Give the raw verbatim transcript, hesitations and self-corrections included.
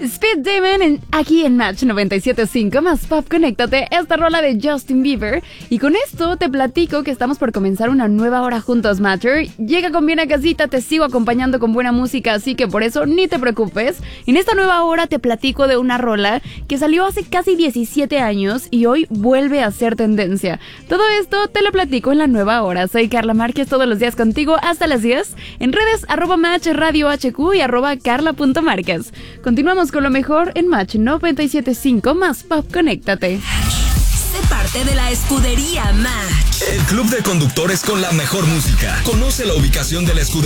Speed Demon en, aquí en Match noventa y siete punto cinco más Pop, conéctate, esta rola de Justin Bieber. Y con esto te platico que estamos por comenzar una nueva hora juntos, Matcher. Llega con bien a casita, te sigo acompañando con buena música, así que por eso ni te preocupes. En esta nueva hora te platico de una rola que salió hace casi diecisiete años y hoy vuelve a ser tendencia. Todo esto te lo platico en la nueva hora. Soy Carla Márquez, todos los días contigo hasta las diez. En redes, arroba Match Radio H Q y arroba carla.márquez. Continuamos con lo mejor en Match noventa y siete punto cinco más Pop, conéctate. Sé parte de la escudería Match. El club de conductores con la mejor música. Conoce la ubicación de la escudería